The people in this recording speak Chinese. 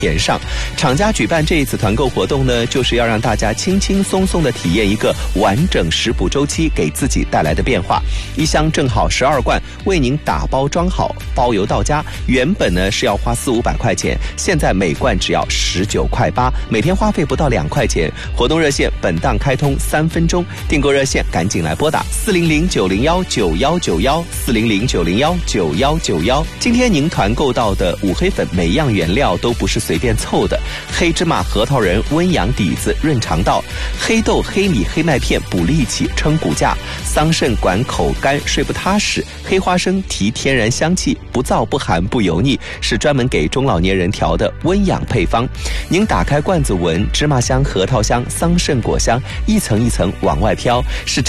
点上。厂家举办这一次团购活动呢，就是要让大家轻轻松松的体验一个完整食补周期给自己带来的变化。一箱正好12罐，为您打包装好，包邮到家。原本呢是要花400-500块钱，现在每罐只要19.8块，每天花费不到2块钱。活动热线本档开通3分钟，订购热线赶紧来拨打400-901-9191，400-901-9191。今天您团购到的五黑粉每样原料都不是随便凑的，黑芝麻、核桃仁温阳底子润肠道，黑豆、黑米、黑麦片补力气撑骨架，桑葚管口干睡不踏实，黑花生提天然香气，不燥不寒不油腻，是专门给中老年人调的温养配方。您打开罐子闻，芝麻香、核桃香、桑葚果香一层一层往外飘，是